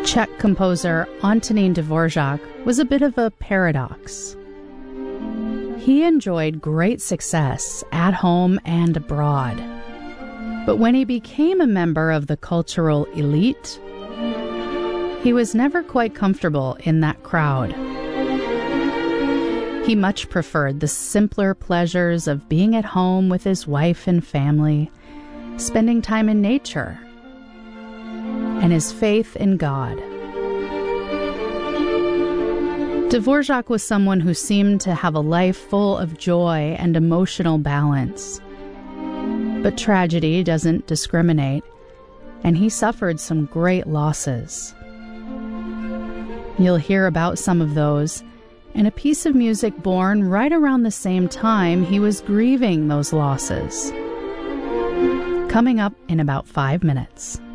Czech composer Antonín Dvořák was a bit of a paradox. He enjoyed great success at home and abroad. But when he became a member of the cultural elite, he was never quite comfortable in that crowd. He much preferred the simpler pleasures of being at home with his wife and family, spending time in nature, and his faith in God. Dvořák was someone who seemed to have a life full of joy and emotional balance. But tragedy doesn't discriminate, and he suffered some great losses. You'll hear about some of those in a piece of music born right around the same time he was grieving those losses. Coming up in about 5 minutes.